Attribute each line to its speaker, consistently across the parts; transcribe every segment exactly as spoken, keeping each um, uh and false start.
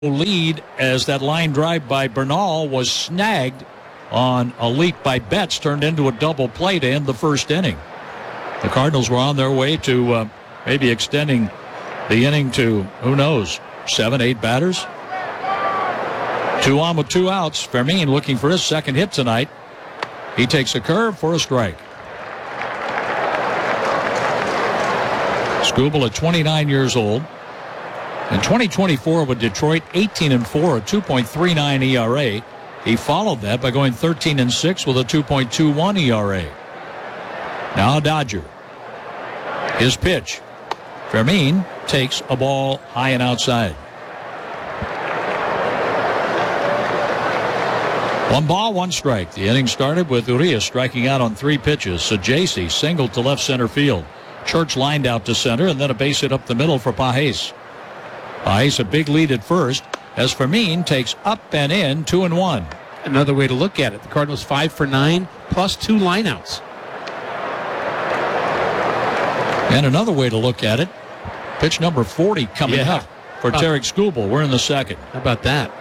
Speaker 1: lead as that line drive by Bernal was snagged on a leap by Betts, turned into a double play to end the first inning. The Cardinals were on their way to uh, maybe extending the inning to, who knows, seven, eight batters. Two on with two outs. Fermin looking for his second hit tonight. He takes a curve for a strike. Skubal at twenty-nine years old. In twenty twenty-four with Detroit, eighteen and four, a two point three nine E R A. He followed that by going thirteen and six with a two point two one E R A. Now Dodger. His pitch. Fermin takes a ball high and outside. One ball, one strike. The inning started with Urias striking out on three pitches. Sajaci singled to left center field. Church lined out to center, and then a base hit up the middle for Pages. Pages a big lead at first as Fermin takes up and in, two and one.
Speaker 2: Another way to look at it, the Cardinals five for nine plus two lineouts.
Speaker 1: And another way to look at it, pitch number forty coming
Speaker 2: yeah.
Speaker 1: up for
Speaker 2: uh,
Speaker 1: Tarik Skubal. We're in the second.
Speaker 2: How about that?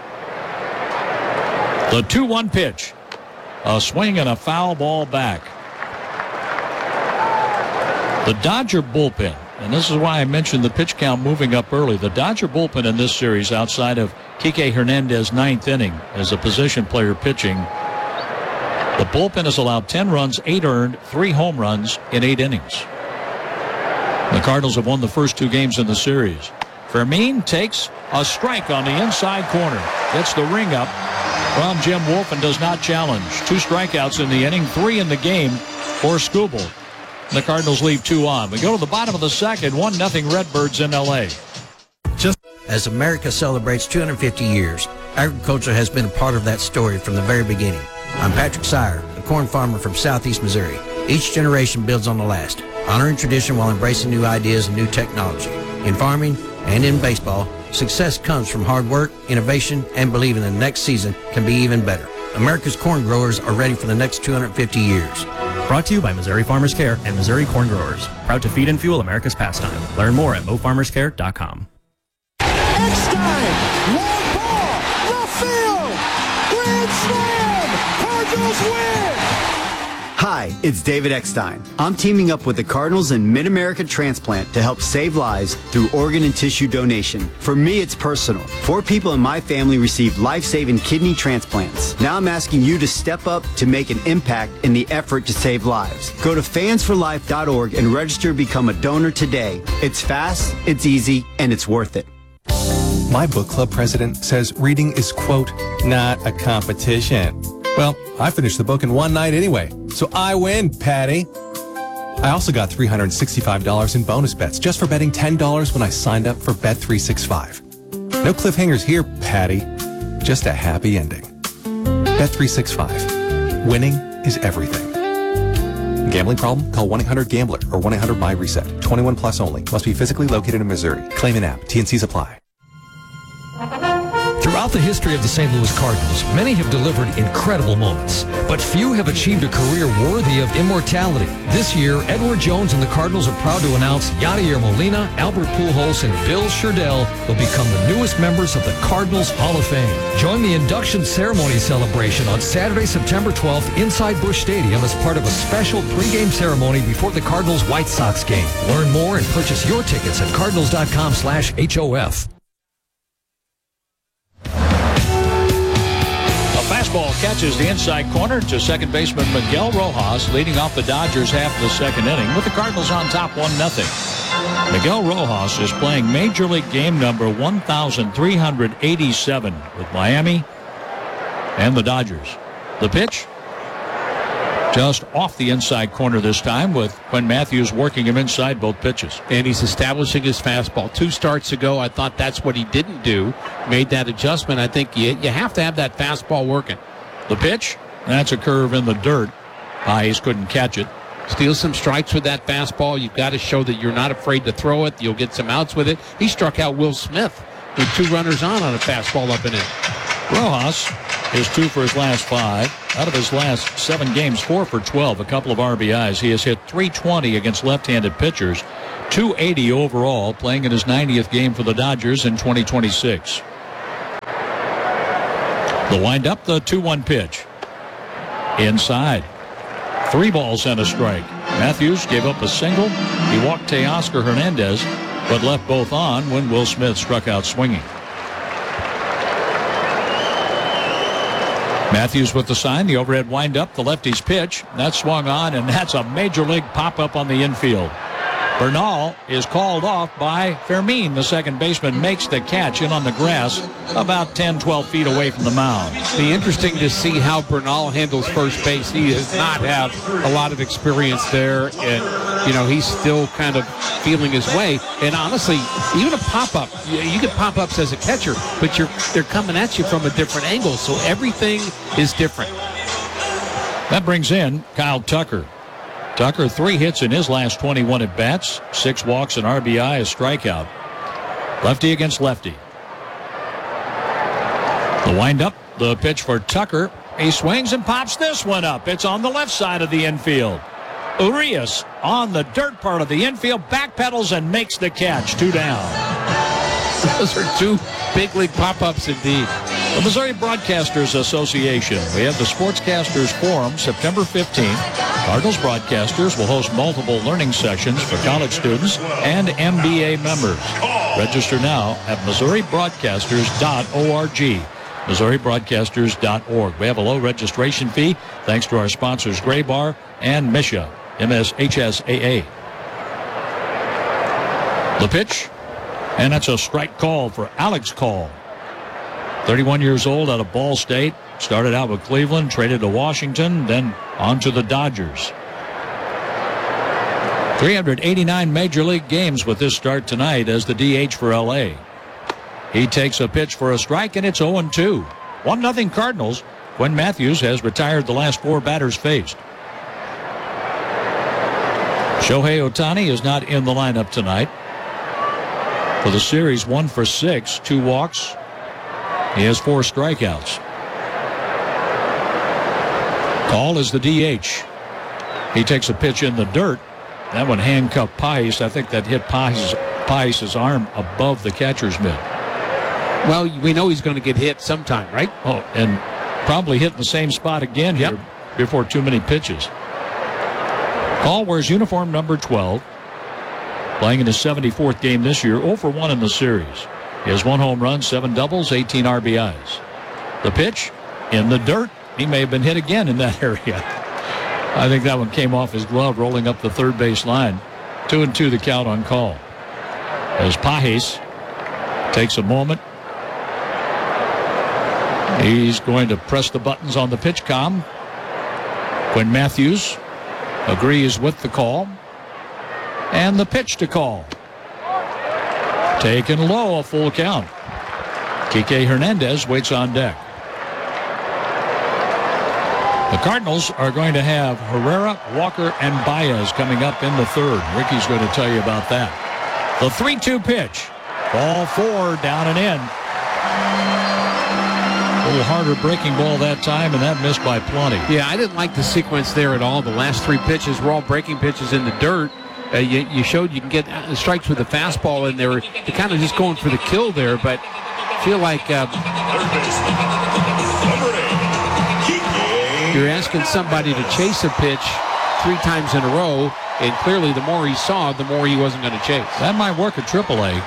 Speaker 1: The two one pitch. A swing and a foul ball back. The Dodger bullpen, and this is why I mentioned the pitch count moving up early. The Dodger bullpen in this series, outside of Kike Hernandez ninth inning as a position player pitching, the bullpen has allowed ten runs, eight earned, three home runs in eight innings. The Cardinals have won the first two games in the series. Fermin takes a strike on the inside corner. Gets the ring up from Jim Wolf and does not challenge. Two strikeouts in the inning, three in the game for Skubal. The Cardinals leave two on. We go to the bottom of the second, one nothing Redbirds in L A.
Speaker 3: Just as America celebrates two hundred fifty years, agriculture has been a part of that story from the very beginning. I'm Patrick Sire, a corn farmer from southeast Missouri. Each generation builds on the last, honoring tradition while embracing new ideas and new technology. In farming and in baseball, success comes from hard work, innovation, and believing the next season can be even better. America's corn growers are ready for the next two hundred fifty years.
Speaker 4: Brought to you by Missouri Farmers Care and Missouri Corn Growers. Proud to feed and fuel America's pastime. Learn more at mo farmers care dot com.
Speaker 5: Eckstein, long ball, left field, grand slam, Cardinals win!
Speaker 6: Hi, it's David Eckstein. I'm teaming up with the Cardinals and Mid-America Transplant to help save lives through organ and tissue donation. For me, it's personal. Four people in my family received life-saving kidney transplants. Now I'm asking you to step up to make an impact in the effort to save lives. Go to fans for life dot org and register to become a donor today. It's fast, it's easy, and it's worth it.
Speaker 7: My book club president says reading is, quote, not a competition. Well, I finished the book in one night anyway, so I win, Patty. I also got three hundred sixty-five dollars in bonus bets just for betting ten dollars when I signed up for Bet three sixty-five. No cliffhangers here, Patty. Just a happy ending. Bet three sixty-five. Winning is everything. Gambling problem? Call one eight hundred gambler or one eight hundred my reset. twenty-one plus only. Must be physically located in Missouri. Claim an app. T and C's apply.
Speaker 8: Throughout the history of the Saint Louis Cardinals, many have delivered incredible moments, but few have achieved a career worthy of immortality. This year, Edward Jones and the Cardinals are proud to announce Yadier Molina, Albert Pujols, and Bill Sherdell will become the newest members of the Cardinals Hall of Fame. Join the induction ceremony celebration on Saturday, September twelfth inside Busch Stadium as part of a special pregame ceremony before the Cardinals-White Sox game. Learn more and purchase your tickets at cardinals dot com slash H O F.
Speaker 1: Fastball catches the inside corner to second baseman Miguel Rojas, leading off the Dodgers half of the second inning with the Cardinals on top one nothing. Miguel Rojas is playing Major League game number one thousand three hundred eighty-seven with Miami and the Dodgers. The pitch just off the inside corner this time with Quinn Matthews working him inside both pitches.
Speaker 2: And he's establishing his fastball. Two starts ago, I thought that's what he didn't do. Made that adjustment. I think you, you have to have that fastball working.
Speaker 1: The pitch, that's a curve in the dirt. Pages couldn't catch it.
Speaker 2: Steal some strikes with that fastball. You've got to show that you're not afraid to throw it. You'll get some outs with it. He struck out Will Smith with two runners on on a fastball up and in.
Speaker 1: Rojas is two for his last five. Out of his last seven games, four for twelve, a couple of R B Is. He has hit three twenty against left-handed pitchers, two eighty overall, playing in his ninetieth game for the Dodgers in twenty twenty-six. The wind-up, the two one pitch. Inside. Three balls and a strike. Matthews gave up a single. He walked Teoscar Hernandez, but left both on when Will Smith struck out swinging. Matthews with the sign, the overhead wind-up, the lefty's pitch. That swung on, and that's a major league pop-up on the infield. Bernal is called off by Fermin. The second baseman makes the catch in on the grass about ten, twelve feet away from the mound.
Speaker 2: Be interesting to see how Bernal handles first base. He does not have a lot of experience there, and, you know, he's still kind of feeling his way. And honestly, even a pop-up, you get pop-ups as a catcher, but you're they're coming at you from a different angle, so everything is different.
Speaker 1: That brings in Kyle Tucker. Tucker, three hits in his last twenty-one at-bats, six walks, an R B I, a strikeout. Lefty against lefty. The wind-up, the pitch for Tucker. He swings and pops this one up. It's on the left side of the infield. Urias on the dirt part of the infield, backpedals and makes the catch. Two down.
Speaker 2: Those are two big league pop-ups indeed.
Speaker 1: The Missouri Broadcasters Association. We have the Sportscasters Forum September fifteenth. Cardinals broadcasters will host multiple learning sessions for college students and M B A members. Register now at missouri broadcasters dot org. missouri broadcasters dot org. We have a low registration fee thanks to our sponsors Gray Bar and Misha, M S H S A A. The pitch, and that's a strike call for Alex Call. thirty-one years old out of Ball State. Started out with Cleveland, traded to Washington, then on to the Dodgers. three hundred eighty-nine Major League games with this start tonight as the D H for L A. He takes a pitch for a strike, and it's oh two. one nothing Cardinals. Quinn Matthews has retired the last four batters faced. Shohei Ohtani is not in the lineup tonight. For the series, one for six, two walks. He has four strikeouts. Call is the D H. He takes a pitch in the dirt. That one handcuffed Pais. I think that hit Pais' Pais' arm above the catcher's mitt.
Speaker 2: Well, we know he's going to get hit sometime, right?
Speaker 1: Oh, and probably hit in the same spot again here
Speaker 2: Yep.
Speaker 1: before too many pitches. Call wears uniform number twelve. Playing in his seventy-fourth game this year, oh for one in the series. He has one home run, seven doubles, eighteen R B Is. The pitch in the dirt. He may have been hit again in that area. I think that one came off his glove rolling up the third base line. Two and two the count on Call. As Pais takes a moment. He's going to press the buttons on the pitch comm. Quinn Matthews agrees with the call. And the pitch to Call. Taken low, a full count. Kike Hernandez waits on deck. The Cardinals are going to have Herrera, Walker, and Baez coming up in the third. Ricky's going to tell you about that. The three two pitch. Ball four, down and in. A little harder breaking ball that time, and that missed by plenty.
Speaker 2: Yeah, I didn't like the sequence there at all. The last three pitches were all breaking pitches in the dirt. Uh, you, you showed you can get strikes with the fastball, and they were kind of just going for the kill there, but I feel like uh, you're asking somebody to chase a pitch three times in a row, and clearly the more he saw, the more he wasn't going to chase.
Speaker 1: That might work at triple A.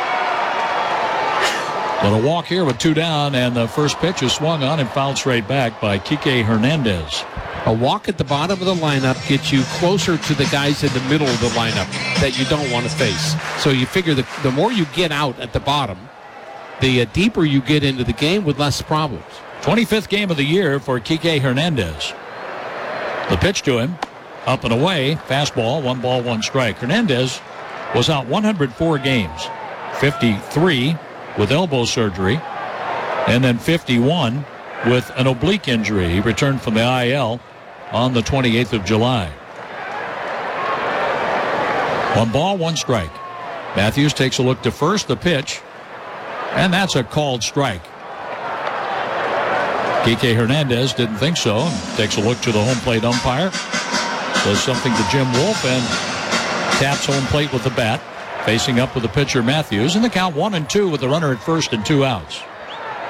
Speaker 1: But a walk here with two down, and the first pitch is swung on and fouled straight back by Kike Hernandez.
Speaker 2: A walk at the bottom of the lineup gets you closer to the guys in the middle of the lineup that you don't want to face. So you figure the, the more you get out at the bottom, the uh, deeper you get into the game with less problems.
Speaker 1: twenty-fifth game of the year for Kike Hernandez. The pitch to him, up and away, fastball, one ball, one strike. Hernandez was out one hundred four games, fifty-three with elbow surgery, and then fifty-one with an oblique injury. He returned from the I L on the twenty-eighth of July. One ball, one strike. Matthews takes a look to first, the pitch, and that's a called strike. Kike Hernandez didn't think so, and takes a look to the home plate umpire, does something to Jim Wolf, and taps home plate with the bat, facing up with the pitcher Matthews, and the count one and two with the runner at first and two outs.